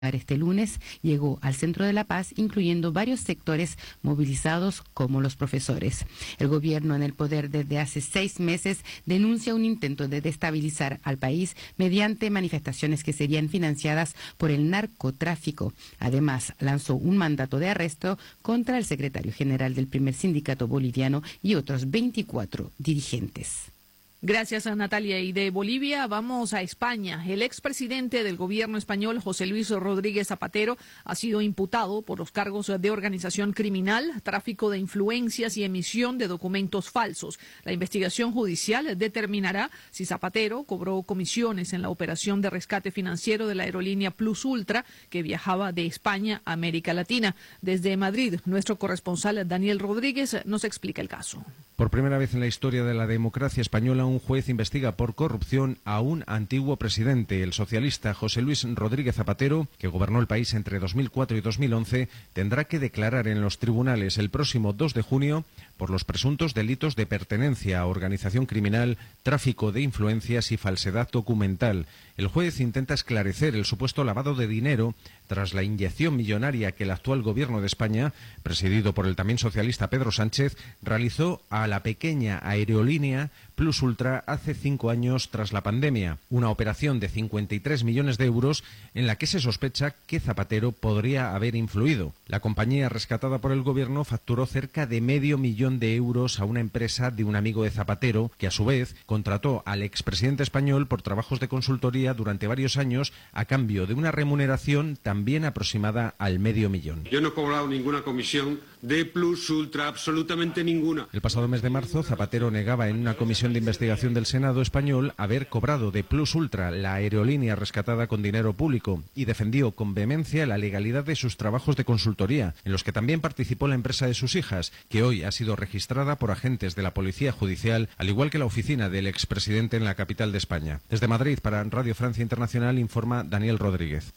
Este lunes llegó al Centro de la Paz, incluyendo varios sectores movilizados como los profesores. El gobierno en el poder desde hace 6 meses denuncia un intento de destabilizar al país mediante manifestaciones que serían financiadas por el narcotráfico. Además, lanzó un mandato de arresto contra el secretario general del primer sindicato boliviano y otros 24 dirigentes. Gracias a Natalia. Y de Bolivia vamos a España. El expresidente del gobierno español, José Luis Rodríguez Zapatero, ha sido imputado por los cargos de organización criminal, tráfico de influencias y emisión de documentos falsos. La investigación judicial determinará si Zapatero cobró comisiones en la operación de rescate financiero de la aerolínea Plus Ultra que viajaba de España a América Latina. Desde Madrid, nuestro corresponsal Daniel Rodríguez nos explica el caso. Por primera vez en la historia de la democracia española, un juez investiga por corrupción a un antiguo presidente. El socialista José Luis Rodríguez Zapatero, que gobernó el país entre 2004 y 2011, tendrá que declarar en los tribunales el próximo 2 de junio por los presuntos delitos de pertenencia a organización criminal, tráfico de influencias y falsedad documental. El juez intenta esclarecer el supuesto lavado de dinero tras la inyección millonaria que el actual gobierno de España, presidido por el también socialista Pedro Sánchez, realizó a la pequeña aerolínea Plus Ultra hace 5 años tras la pandemia. Una operación de 53 millones de euros en la que se sospecha que Zapatero podría haber influido. La compañía rescatada por el gobierno facturó cerca de medio millón de euros a una empresa de un amigo de Zapatero, que a su vez contrató al expresidente español por trabajos de consultoría durante varios años a cambio de una remuneración también aproximada al medio millón. Yo no he cobrado ninguna comisión de Plus Ultra, absolutamente ninguna. El pasado mes de marzo, Zapatero negaba en una comisión de investigación del Senado español haber cobrado de Plus Ultra, la aerolínea rescatada con dinero público, y defendió con vehemencia la legalidad de sus trabajos de consultoría, en los que también participó la empresa de sus hijas, que hoy ha sido registrada por agentes de la Policía Judicial, al igual que la oficina del expresidente en la capital de España. Desde Madrid, para Radio Francia Internacional, informa Daniel Rodríguez.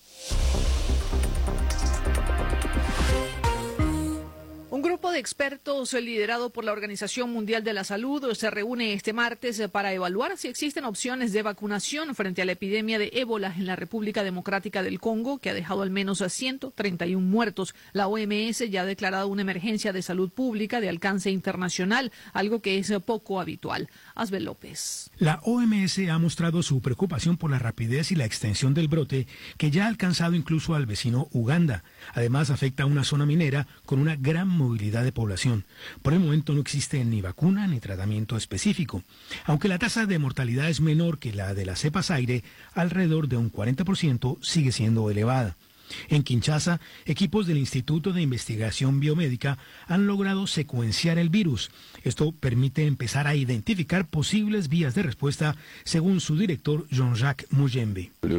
Un grupo de expertos liderado por la Organización Mundial de la Salud se reúne este martes para evaluar si existen opciones de vacunación frente a la epidemia de ébola en la República Democrática del Congo, que ha dejado al menos a 131 muertos. La OMS ya ha declarado una emergencia de salud pública de alcance internacional, algo que es poco habitual. Asbel López. La OMS ha mostrado su preocupación por la rapidez y la extensión del brote, que ya ha alcanzado incluso al vecino Uganda. Además, afecta a una zona minera con una gran movilidad de población. Por el momento no existe ni vacuna ni tratamiento específico. Aunque la tasa de mortalidad es menor que la de las cepas aire, alrededor de un 40% sigue siendo elevada. En Kinshasa, equipos del Instituto de Investigación Biomédica han logrado secuenciar el virus. Esto permite empezar a identificar posibles vías de respuesta, según su director Jean-Jacques Mujembe. El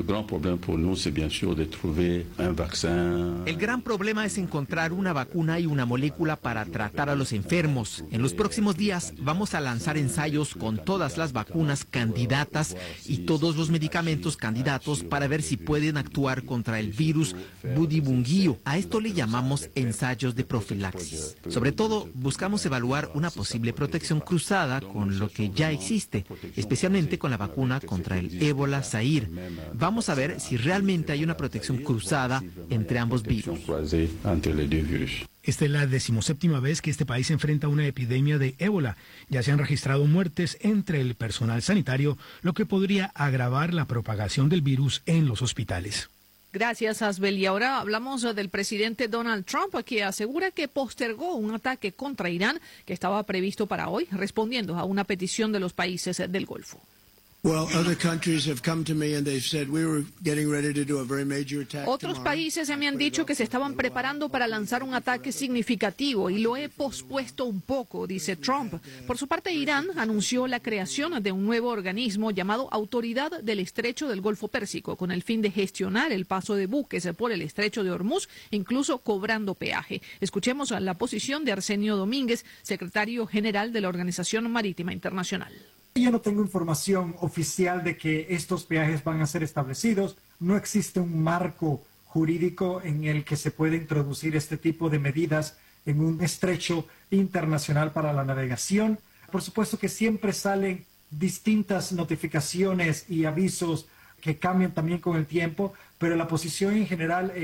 gran problema es encontrar una vacuna y una molécula para tratar a los enfermos. En los próximos días vamos a lanzar ensayos con todas las vacunas candidatas y todos los medicamentos candidatos para ver si pueden actuar contra el virus Budibunguio. A esto le llamamos ensayos de profilaxis. Sobre todo, buscamos evaluar una posible protección cruzada con lo que ya existe, especialmente con la vacuna contra el ébola Zaire. Vamos a ver si realmente hay una protección cruzada entre ambos virus. Esta es la 17ª vez que este país enfrenta una epidemia de ébola. Ya se han registrado muertes entre el personal sanitario, lo que podría agravar la propagación del virus en los hospitales. Gracias, Asbel. Y ahora hablamos del presidente Donald Trump, que asegura que postergó un ataque contra Irán que estaba previsto para hoy, respondiendo a una petición de los países del Golfo. Otros países me han dicho que se estaban preparando para lanzar un ataque significativo y lo he pospuesto un poco, dice Trump. Por su parte, Irán anunció la creación de un nuevo organismo llamado Autoridad del Estrecho del Golfo Pérsico, con el fin de gestionar el paso de buques por el Estrecho de Hormuz, incluso cobrando peaje. Escuchemos la posición de Arsenio Domínguez, secretario general de la Organización Marítima Internacional. Yo no tengo información oficial de que estos peajes van a ser establecidos. No existe un marco jurídico en el que se pueda introducir este tipo de medidas en un estrecho internacional para la navegación. Por supuesto que siempre salen distintas notificaciones y avisos que cambian también con el tiempo, pero la posición en general